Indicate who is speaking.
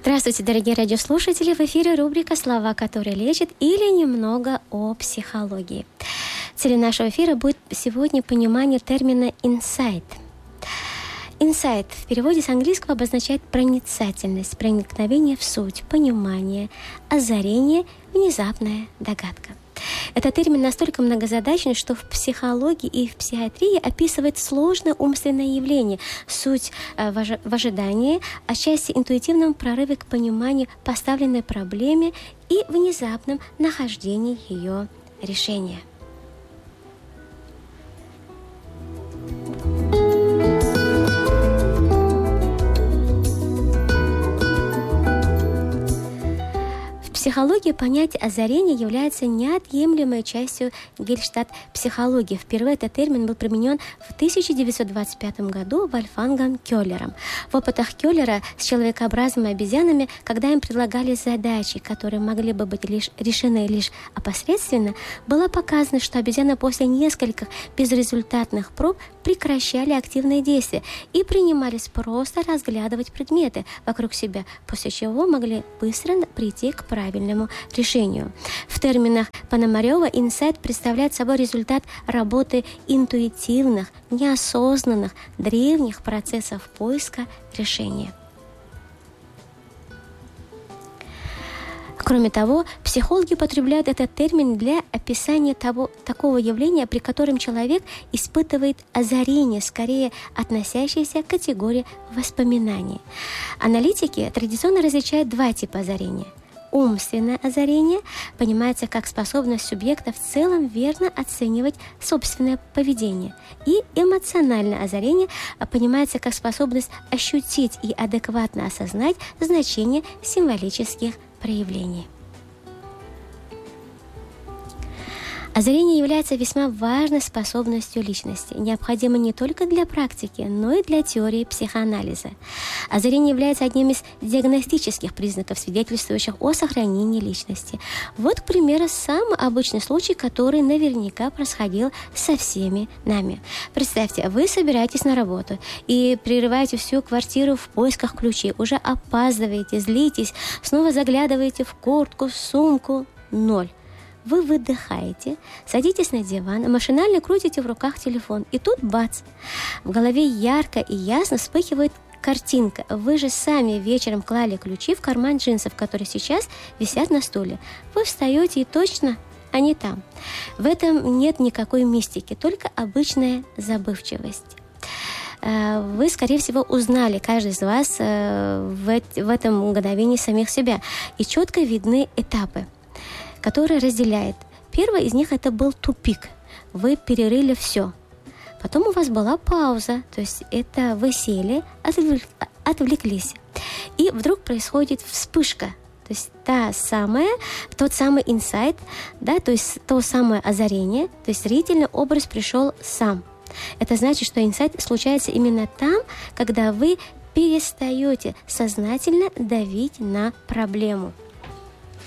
Speaker 1: Здравствуйте, дорогие радиослушатели! В эфире рубрика «Слова, которые лечат» или немного о психологии. Целью нашего эфира будет сегодня понимание термина «инсайт». Инсайт в переводе с английского обозначает проницательность, проникновение в суть, понимание, озарение, внезапная догадка. Этот термин настолько многозадачен, что в психологии и в психиатрии описывает сложное умственное явление, суть в ожидании, отчасти интуитивном прорыве к пониманию поставленной проблемы и внезапном нахождении ее решения. В психологии понятие озарения является неотъемлемой частью гельштальт-психологии. Впервые этот термин был применен в 1925 году Вольфгангом Кёллером. В опытах Кёллера с человекообразными обезьянами, когда им предлагали задачи, которые могли бы быть решены лишь опосредственно, было показано, что обезьяны после нескольких безрезультатных проб прекращали активные действия и принимались просто разглядывать предметы вокруг себя, после чего могли быстро прийти к правильному решению. В терминах Пономарёва инсайт представляет собой результат работы интуитивных, неосознанных, древних процессов поиска решения. Кроме того, психологи употребляют этот термин для описания такого явления, при котором человек испытывает озарение, скорее относящееся к категории воспоминаний. Аналитики традиционно различают два типа озарения. Умственное озарение понимается как способность субъекта в целом верно оценивать собственное поведение. И эмоциональное озарение понимается как способность ощутить и адекватно осознать значение символических проявлений. Озарение является весьма важной способностью личности, необходимой не только для практики, но и для теории психоанализа. Озарение является одним из диагностических признаков, свидетельствующих о сохранении личности. Вот, к примеру, самый обычный случай, который наверняка происходил со всеми нами. Представьте, вы собираетесь на работу и прерываете всю квартиру в поисках ключей, уже опаздываете, злитесь, снова заглядываете в куртку, в сумку – ноль. Вы выдыхаете, садитесь на диван, машинально крутите в руках телефон. И тут бац! В голове ярко и ясно вспыхивает картинка. Вы же сами вечером клали ключи в карман джинсов, которые сейчас висят на стуле. Вы встаете и точно они там. В этом нет никакой мистики, только обычная забывчивость. Вы, скорее всего, узнали, каждый из вас в этом мгновении самих себя. И четко видны этапы, который разделяет. Первый из них это был тупик. Вы перерыли все. Потом у вас была пауза, то есть это вы сели, отвлеклись. И вдруг происходит вспышка, то есть тот самый инсайт, да, то есть то самое озарение, то есть зрительный образ пришел сам. Это значит, что инсайт случается именно там, когда вы перестаете сознательно давить на проблему.